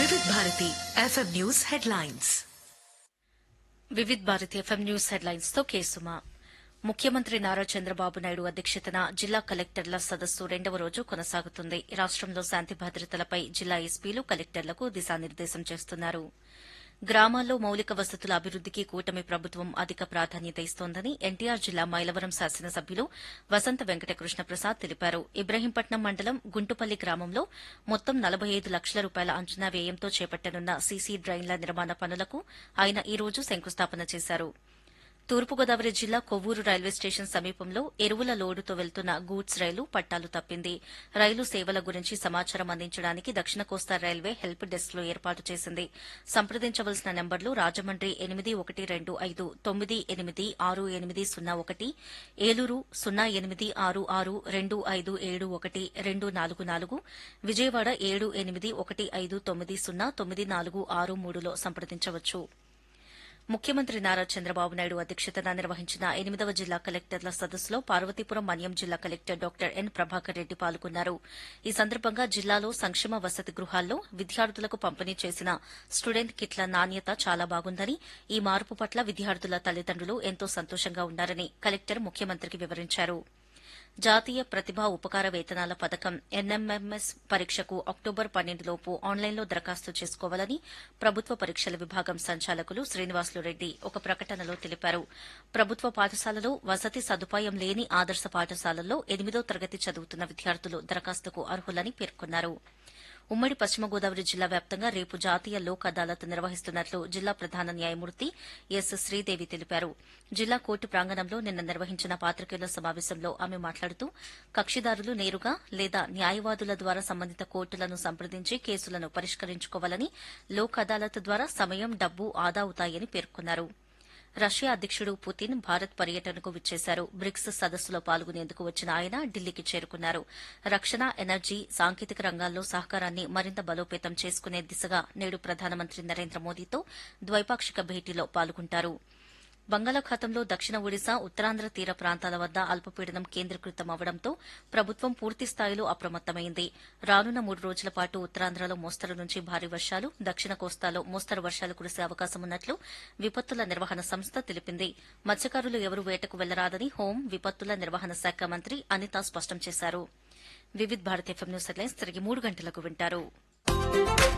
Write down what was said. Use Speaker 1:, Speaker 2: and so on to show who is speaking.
Speaker 1: Vividh Bharati FM news headlines.
Speaker 2: Vividh Bharati FM news headlines తో కేసుమా. ముఖ్యమంత్రి నారా చంద్రబాబు నాయుడు అధ్యక్షతన జిల్లా కలెక్టర్ల సదస్సు రెండవ రోజు కొనసాగుతుంది. రాష్టంలో శాంతి భద్రతలపై జిల్లా ఎస్పీలు కలెక్టర్లకు దిశానిర్దేశం చేస్తున్నారు. గ్రామాల్లో మౌలిక వసతుల అభివృద్దికి కూటమి ప్రభుత్వం అధిక ప్రాధాన్యత ఇస్తోందని ఎన్టీఆర్ జిల్లా మైలవరం శాసనసభ్యులు వసంత వెంకట కృష్ణప్రసాద్ తెలిపారు. ఇబ్రహీంపట్నం మండలం గుంటుపల్లి గ్రామంలో మొత్తం 45 లక్షల రూపాయల అంచనా వ్యయంతో చేపట్టనున్న సీసీ డ్రైన్ల నిర్మాణ పనులకు ఆయన ఈ రోజు శంకుస్థాపన చేశారు. తూర్పుగోదావరి జిల్లా కొవ్వూరు రైల్వే స్టేషన్ సమీపంలో ఎరువుల లోడుతో వెళ్తున్న గూడ్స్ రైలు పట్టాలు తప్పింది. రైలు సేవల గురించి సమాచారం అందించడానికి దక్షిణ కోస్తా రైల్వే హెల్ప్ డెస్క్లు ఏర్పాటు చేసింది. సంప్రదించవలసిన నెంబర్లు రాజమండ్రి 8125 986801, ఏలూరు 08662571 విజయవాడ 7815909463లో సంప్రదించవచ్చు. ముఖ్యమంత్రి నారా చంద్రబాబు నాయుడు అధ్యక్షతన నిర్వహించిన 8వ జిల్లా కలెక్టర్ల సదస్సులో పార్వతీపురం మన్యం జిల్లా collector doctor N Prabhakar Reddy పాల్గొన్నారు. ఈ సందర్భంగా జిల్లాలో సంక్షేమ వసతి గృహాల్లో విద్యార్థులకు పంపిణీ చేసిన స్టూడెంట్ కిట్ల నాణ్యత చాలా బాగుందని, ఈ మార్పు పట్ల విద్యార్థుల తల్లిదండ్రులు ఎంతో సంతోషంగా ఉన్నారని కలెక్టర్ ముఖ్యమంత్రికి వివరించారు. జాతీయ ప్రతిభా ఉపకార వేతనాల పథకం ఎన్ఎంఎంఎస్ పరీక్షకు అక్టోబర్ 12 లోపు ఆన్లైన్లో దరఖాస్తు చేసుకోవాలని ప్రభుత్వ పరీక్షల విభాగం సంచాలకులు శ్రీనివాసులు రెడ్డి ఒక ప్రకటనలో తెలిపారు. ప్రభుత్వ పాఠశాలలో వసతి సదుపాయం లేని ఆదర్శ పాఠశాలల్లో 8వ తరగతి చదువుతున్న విద్యార్థులు దరఖాస్తుకు అర్హులని పేర్కొన్నారు. ఉమ్మడి పశ్చిమ గోదావరి జిల్లా వ్యాప్తంగా రేపు జాతీయ లోక్ అదాలత్ నిర్వహిస్తున్నట్లు జిల్లా ప్రధాన న్యాయమూర్తి ఎస్ శ్రీదేవి తెలిపారు. జిల్లా కోర్టు ప్రాంగణంలో నిన్న నిర్వహించిన పాత్రికేయుల సమావేశంలో ఆమె మాట్లాడుతూ కక్షిదారులు నేరుగా లేదా న్యాయవాదుల ద్వారా సంబంధిత కోర్టులను సంప్రదించి కేసులను పరిష్కరించుకోవాలని, లోక్ అదాలత్ ద్వారా సమయం, డబ్బు ఆదా అవుతాయని పేర్కొన్నారు. రష్యా అధ్యకుడు పుతిన్ భారత్ పర్యటనకు విచ్చేశారు. బ్రిక్స్ సదస్సులో పాల్గొనేందుకు వచ్చిన ఆయన ఢిల్లీకి చేరుకున్నారు. రక్షణ, ఎనర్జీ, సాంకేతిక రంగాల్లో సహకారాన్ని మరింత బలోపేతం చేసుకునే దిశగా నేడు ప్రధానమంత్రి నరేంద్ర మోదీతో ద్వైపాక్షిక భేటీలో పాల్గొంటారు. బంగాళాఖాతంలో దక్షిణ ఒడిశా, ఉత్తరాంధ్ర తీర ప్రాంతాల వద్ద అల్పపీడనం కేంద్రీకృతమవడంతో ప్రభుత్వం పూర్తిస్థాయిలో అప్రమత్తమైంది. రానున్న 3 రోజుల పాటు ఉత్తరాంధ్రలో మోస్తరు నుంచి భారీ వర్షాలు, దక్షిణ కోస్తాలో మోస్తరు వర్షాలు కురిసే అవకాశమున్నట్లు విపత్తుల నిర్వహణ సంస్థ తెలిపింది. మత్స్యకారులు ఎవరూ వేటకు వెళ్లరాదని హోం, విపత్తుల నిర్వహణ శాఖ మంత్రి అనిత స్పష్టం చేశారు. Vividh Bharati FM news headlines తిరిగి 3 గంటలకు వింటారు.